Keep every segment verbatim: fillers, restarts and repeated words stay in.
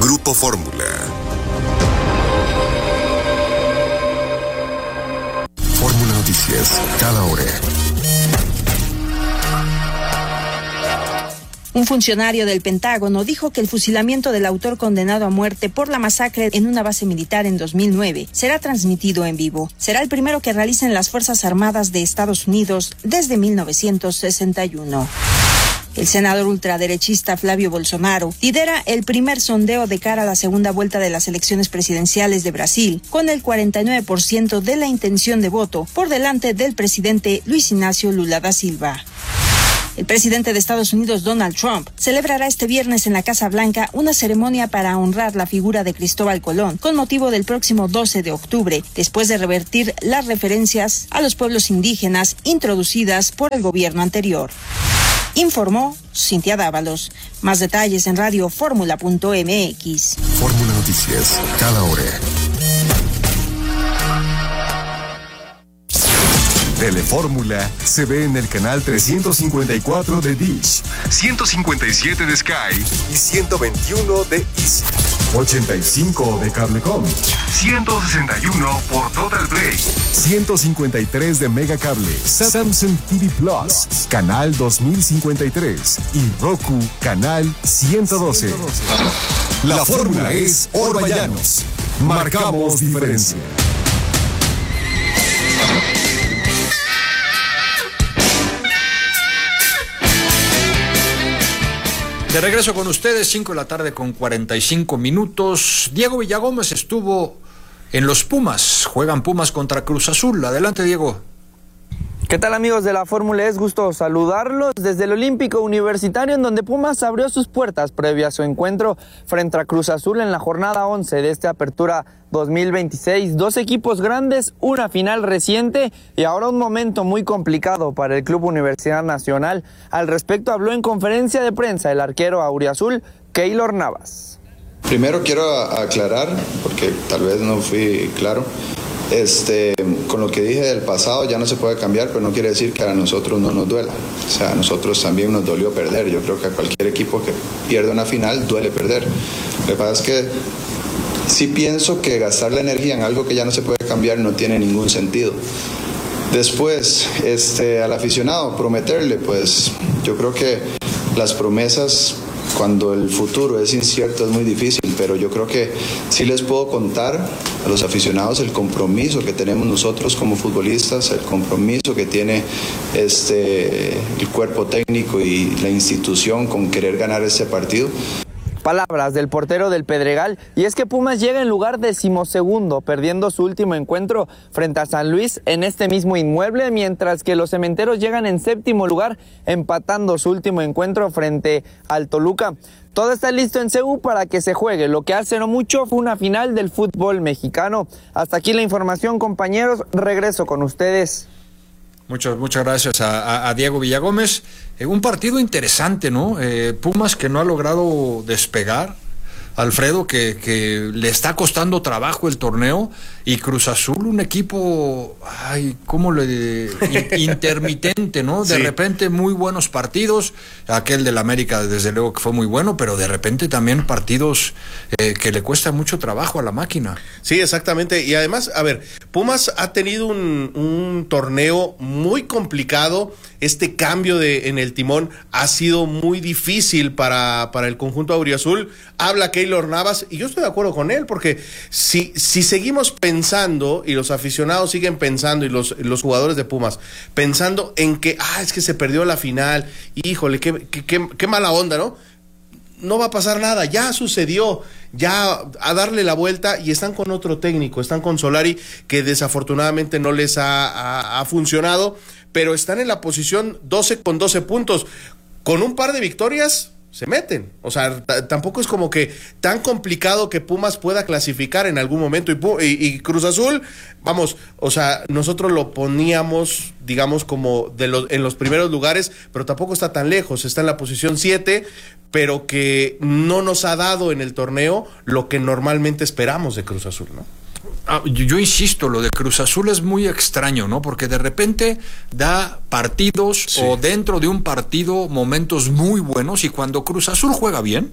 Grupo Fórmula. Fórmula Noticias, cada hora. Un funcionario del Pentágono dijo que el fusilamiento del autor condenado a muerte por la masacre en una base militar en dos mil nueve será transmitido en vivo. Será el primero que realicen las Fuerzas Armadas de Estados Unidos desde mil novecientos sesenta y uno. El senador ultraderechista Flavio Bolsonaro lidera el primer sondeo de cara a la segunda vuelta de las elecciones presidenciales de Brasil, con el cuarenta y nueve por ciento de la intención de voto por delante del presidente Luis Ignacio Lula da Silva. El presidente de Estados Unidos, Donald Trump, celebrará este viernes en la Casa Blanca una ceremonia para honrar la figura de Cristóbal Colón con motivo del próximo doce de octubre, después de revertir las referencias a los pueblos indígenas introducidas por el gobierno anterior. Informó Cintia Dávalos. Más detalles en radio fórmula punto m x. Fórmula Noticias, cada hora. Telefórmula se ve en el canal trescientos cincuenta y cuatro de Dish, ciento cincuenta y siete de Sky y ciento veintiuno de Easy, ochenta y cinco de Cablecom, ciento sesenta y uno por Total Play, ciento cincuenta y tres de Megacable, Samsung T V Plus, canal dos mil cincuenta y tres y Roku, canal ciento doce. La fórmula es Orballanos. Marcamos diferencia. De regreso con ustedes, cinco de la tarde con cuarenta y cinco minutos. Diego Villagómez estuvo en los Pumas. Juegan Pumas contra Cruz Azul. Adelante, Diego. ¿Qué tal, amigos de la Fórmula? Es gusto saludarlos desde el Olímpico Universitario, en donde Pumas abrió sus puertas previo a su encuentro frente a Cruz Azul en la jornada once de esta apertura dos mil veintiséis. Dos equipos grandes, una final reciente y ahora un momento muy complicado para el Club Universidad Nacional. Al respecto habló en conferencia de prensa el arquero auriazul, Keylor Navas. Primero quiero aclarar, porque tal vez no fui claro, Este, con lo que dije del pasado ya no se puede cambiar, pero no quiere decir que a nosotros no nos duela. O sea, a nosotros también nos dolió perder. Yo creo que a cualquier equipo que pierde una final duele perder. Lo que pasa es que sí pienso que gastar la energía en algo que ya no se puede cambiar no tiene ningún sentido. Después, este, al aficionado, prometerle, pues yo creo que las promesas, cuando el futuro es incierto, es muy difícil, pero yo creo que sí les puedo contar a los aficionados el compromiso que tenemos nosotros como futbolistas, el compromiso que tiene este, el cuerpo técnico y la institución con querer ganar este partido. Palabras del portero del Pedregal, y es que Pumas llega en lugar decimosegundo, perdiendo su último encuentro frente a San Luis en este mismo inmueble, mientras que los cementeros llegan en séptimo lugar, empatando su último encuentro frente al Toluca. Todo está listo en C U para que se juegue. Lo que hace no mucho fue una final del fútbol mexicano. Hasta aquí la información, compañeros. Regreso con ustedes. Muchas, muchas gracias a, a, a Diego Villagómez. Eh, un partido interesante, ¿no? Eh, Pumas que no ha logrado despegar. Alfredo, que, que le está costando trabajo el torneo, y Cruz Azul, un equipo, ay, ¿cómo le...? intermitente, ¿no? De sí. repente muy buenos partidos, aquel del América desde luego que fue muy bueno, pero de repente también partidos eh, que le cuesta mucho trabajo a la máquina. Sí, exactamente, y además, a ver, Pumas ha tenido un, un torneo muy complicado. Este cambio de en el timón ha sido muy difícil para, para el conjunto auriazul. Habla Keylor Navas, y yo estoy de acuerdo con él, porque si, si seguimos pensando, y los aficionados siguen pensando, y los, los jugadores de Pumas, pensando en que, ah, es que se perdió la final, híjole, qué, qué, qué, qué mala onda, ¿no? No va a pasar nada, ya sucedió, ya a darle la vuelta, y están con otro técnico, están con Solari, que desafortunadamente no les ha, ha, ha funcionado, pero están en la posición doce con doce puntos, con un par de victorias se meten, o sea, t- tampoco es como que tan complicado que Pumas pueda clasificar en algún momento, y, y, y Cruz Azul, vamos, o sea, nosotros lo poníamos, digamos, como de los, en los primeros lugares, pero tampoco está tan lejos, está en la posición siete, pero que no nos ha dado en el torneo lo que normalmente esperamos de Cruz Azul, ¿no? Ah, yo, yo insisto, lo de Cruz Azul es muy extraño, ¿no? Porque de repente da partidos, sí, o dentro de un partido momentos muy buenos, y cuando Cruz Azul juega bien,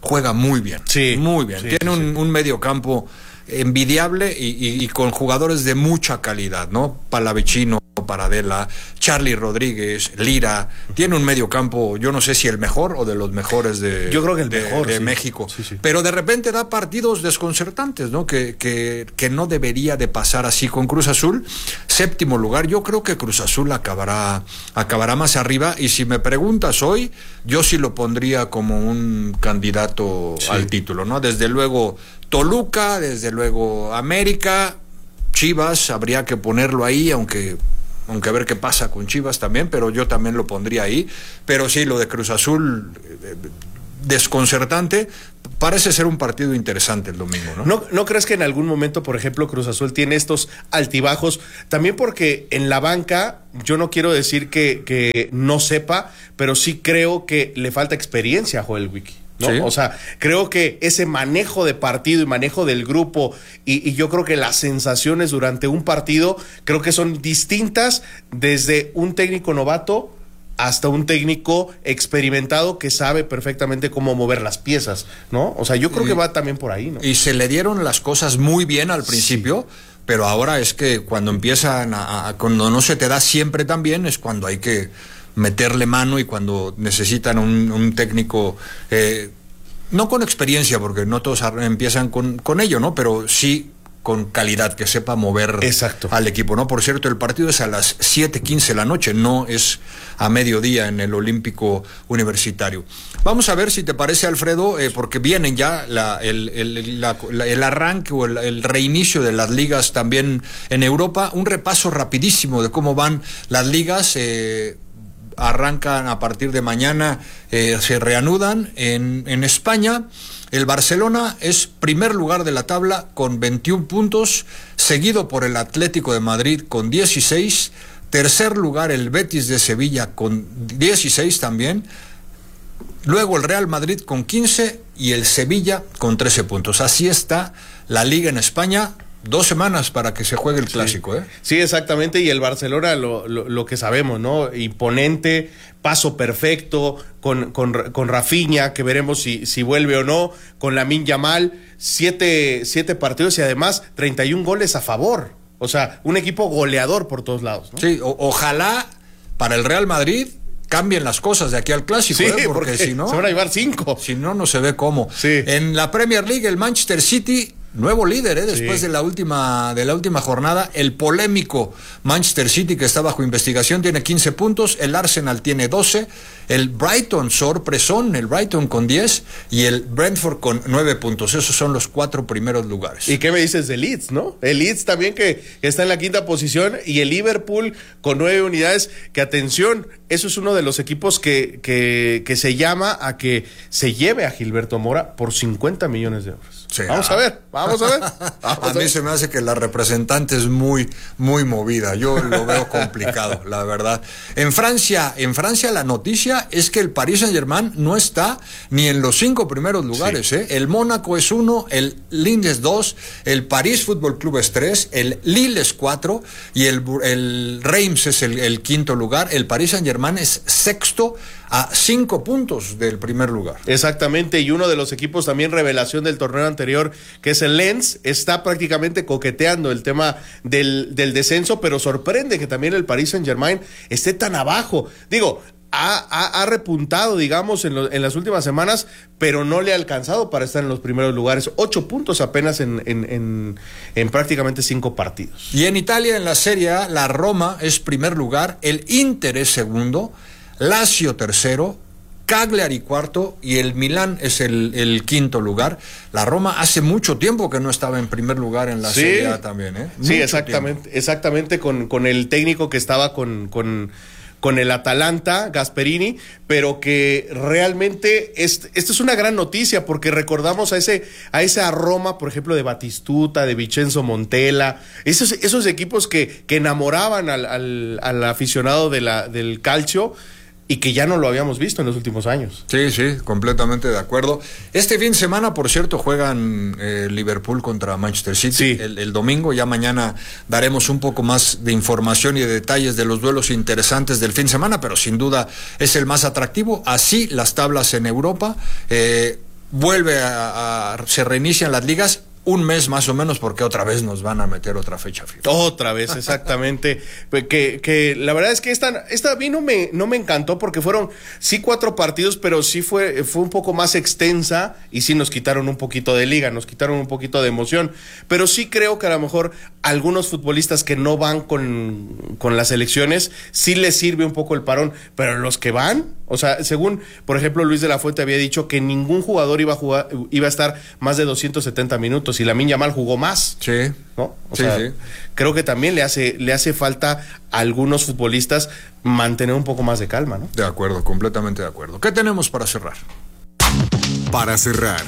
juega muy bien, sí, muy bien. Sí, Tiene sí, un, sí. un medio campo envidiable y, y, y con jugadores de mucha calidad, ¿no? Palavecino, Paradela, Charlie Rodríguez, Lira. Tiene un medio campo, yo no sé si el mejor o de los mejores de, yo creo que el de, mejor, de sí. México. Sí, sí. Pero de repente da partidos desconcertantes, ¿no? Que, que, que no debería de pasar así con Cruz Azul. Séptimo lugar, yo creo que Cruz Azul acabará, acabará más arriba. Y si me preguntas hoy, yo sí lo pondría como un candidato sí. al título, ¿no? Desde luego Toluca, desde luego América, Chivas, habría que ponerlo ahí, aunque aunque a ver qué pasa con Chivas también, pero yo también lo pondría ahí. Pero sí, lo de Cruz Azul, eh, desconcertante. Parece ser un partido interesante el domingo, ¿no? ¿no? ¿No crees que en algún momento, por ejemplo, Cruz Azul tiene estos altibajos? También porque en la banca, yo no quiero decir que, que no sepa, pero sí creo que le falta experiencia a Joel Wiki, ¿no? ¿Sí? O sea, creo que ese manejo de partido y manejo del grupo y, y yo creo que las sensaciones durante un partido creo que son distintas desde un técnico novato hasta un técnico experimentado que sabe perfectamente cómo mover las piezas, ¿no? O sea, yo creo y, que va también por ahí, ¿no? Y se le dieron las cosas muy bien al principio, sí. Pero ahora es que cuando empiezan a, a, cuando no se te da siempre tan bien, es cuando hay que meterle mano y cuando necesitan un, un técnico, eh, no con experiencia, porque no todos empiezan con, con ello, ¿no? Pero sí con calidad, que sepa mover Exacto. al equipo, ¿no? Por cierto, el partido es a las siete quince de la noche, no es a mediodía en el Olímpico Universitario. Vamos a ver si te parece, Alfredo, eh, porque vienen ya la, el, el, la, la, el arranque o el, el reinicio de las ligas también en Europa. Un repaso rapidísimo de cómo van las ligas. Eh, arrancan a partir de mañana, eh, se reanudan en, en España. El Barcelona es primer lugar de la tabla con veintiún puntos, seguido por el Atlético de Madrid con dieciséis, tercer lugar el Betis de Sevilla con dieciséis también, luego el Real Madrid con quince y el Sevilla con trece puntos. Así está la liga en España. Dos semanas para que se juegue el clásico, sí. ¿eh? Sí, exactamente, y el Barcelona, lo, lo, lo que sabemos, ¿no? Imponente, paso perfecto, con, con, con Rafinha, que veremos si, si vuelve o no, con Lamine Yamal, siete, siete partidos y además treinta y un goles a favor. O sea, un equipo goleador por todos lados, ¿no? Sí, o, ojalá para el Real Madrid cambien las cosas de aquí al clásico, sí, ¿eh? porque, porque si no se van a llevar cinco. Si no, no se ve cómo. Sí. En la Premier League, el Manchester City, nuevo líder, ¿eh? Después sí. de la última de la última jornada, el polémico Manchester City, que está bajo investigación, tiene quince puntos, el Arsenal tiene doce, el Brighton, sorpresón, el Brighton con diez y el Brentford con nueve puntos. Esos son los cuatro primeros lugares. ¿Y qué me dices de Leeds, no? El Leeds también que, que está en la quinta posición y el Liverpool con nueve unidades, que atención, eso es uno de los equipos que, que, que se llama a que se lleve a Gilberto Mora por cincuenta millones de euros. Sí, vamos ah. a ver, vamos a ver. Vamos a, a mí ver. Se me hace que la representante es muy, muy movida. Yo lo veo complicado, la verdad. En Francia, en Francia la noticia es que el Paris Saint-Germain no está ni en los cinco primeros lugares. Sí. ¿eh? El Mónaco es uno, el Lille es dos, el París Fútbol Club es tres, el Lille es cuatro y el, el Reims es el, el quinto lugar. El Paris Saint-Germain es sexto a cinco puntos del primer lugar. Exactamente, y uno de los equipos también revelación del torneo anterior, que es el Lens, está prácticamente coqueteando el tema del, del descenso, pero sorprende que también el Paris Saint-Germain esté tan abajo. Digo, ha, ha, ha repuntado, digamos, en, lo, en las últimas semanas, pero no le ha alcanzado para estar en los primeros lugares. Ocho puntos apenas en, en, en, en prácticamente cinco partidos. Y en Italia, en la Serie A, la Roma es primer lugar, el Inter es segundo, Lazio tercero, Cagliari cuarto y el Milán es el, el quinto lugar. La Roma hace mucho tiempo que no estaba en primer lugar en la sí. Serie A también, ¿eh? Sí, mucho exactamente, tiempo. exactamente con, con el técnico que estaba con, con, con el Atalanta, Gasperini, pero que realmente es, esto es una gran noticia porque recordamos a ese a esa Roma, por ejemplo, de Batistuta, de Vincenzo Montella, esos, esos equipos que, que enamoraban al, al, al aficionado de la, del calcio, y que ya no lo habíamos visto en los últimos años. Sí, sí, completamente de acuerdo. Este fin de semana, por cierto, juegan eh, Liverpool contra Manchester City. Sí. El, el domingo, ya mañana daremos un poco más de información y de detalles de los duelos interesantes del fin de semana, pero sin duda es el más atractivo. Así las tablas en Europa. Eh, vuelve a, a se reinician las ligas. Un mes más o menos, porque otra vez nos van a meter otra fecha FIFA. Otra vez, exactamente. que, que la verdad es que esta, esta a mí no me, no me encantó, porque fueron sí cuatro partidos, pero sí fue, fue un poco más extensa y sí nos quitaron un poquito de liga, nos quitaron un poquito de emoción. Pero sí creo que a lo mejor algunos futbolistas que no van con, con las selecciones, sí les sirve un poco el parón, pero los que van, o sea, según, por ejemplo, Luis de la Fuente había dicho que ningún jugador iba a jugar, iba a estar más de doscientos setenta minutos, y Lamine Yamal jugó más. Sí. ¿No? O sí, sea, sí. Creo que también le hace, le hace falta a algunos futbolistas mantener un poco más de calma, ¿no? De acuerdo, completamente de acuerdo. ¿Qué tenemos para cerrar? Para cerrar.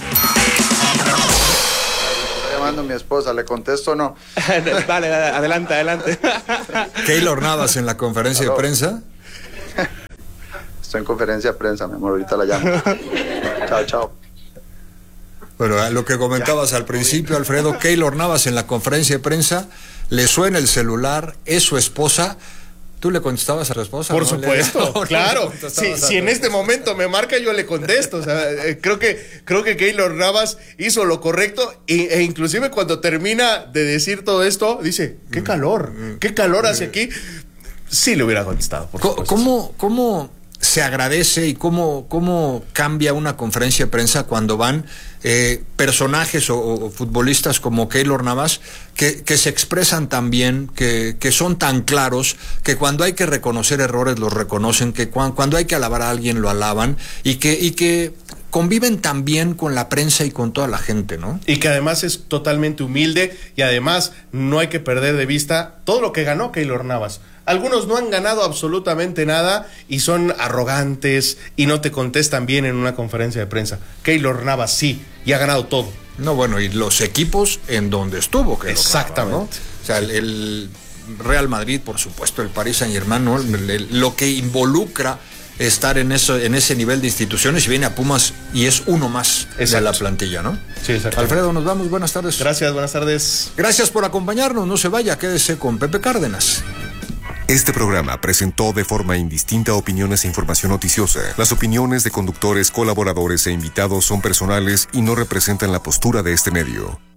Está llamando mi esposa, ¿le contesto o no? Dale, dale, adelante, adelante. Keylor Navas en la conferencia ¿Aló? de prensa. Estoy en conferencia de prensa, mi amor, ahorita la llamo. Chao, chao. Bueno, a lo que comentabas al principio, Alfredo, Keylor Navas en la conferencia de prensa, le suena el celular, es su esposa. ¿Tú le contestabas a su esposa? Por ¿no? supuesto, le... no, claro. no Si, si en este momento me marca, yo le contesto. O sea, eh, creo que creo que Keylor Navas hizo lo correcto, e, e inclusive cuando termina de decir todo esto, dice, qué calor, qué calor hace aquí. Sí le hubiera contestado, por supuesto. ¿Cómo, cómo se agradece y cómo, cómo cambia una conferencia de prensa cuando van eh, personajes o, o futbolistas como Keylor Navas que, que se expresan tan bien, que, que son tan claros, que cuando hay que reconocer errores los reconocen, que cuando, cuando hay que alabar a alguien lo alaban, y que, y que conviven tan bien con la prensa y con toda la gente, ¿no? Y que además es totalmente humilde, y además no hay que perder de vista todo lo que ganó Keylor Navas. Algunos no han ganado absolutamente nada y son arrogantes y no te contestan bien en una conferencia de prensa. Keylor Navas sí, y ha ganado todo. No, bueno, y los equipos en donde estuvo Keylor Exactamente. Navas, ¿no? O sea, el, el Real Madrid, por supuesto, el Paris Saint-Germain, ¿no? El, el, lo que involucra estar en eso, en ese nivel de instituciones, y viene a Pumas y es uno más Exacto. de la plantilla, ¿no? Sí, exacto. Alfredo, nos vamos, buenas tardes. Gracias, buenas tardes. Gracias por acompañarnos, no se vaya, quédese con Pepe Cárdenas. Este programa presentó de forma indistinta opiniones e información noticiosa. Las opiniones de conductores, colaboradores e invitados son personales y no representan la postura de este medio.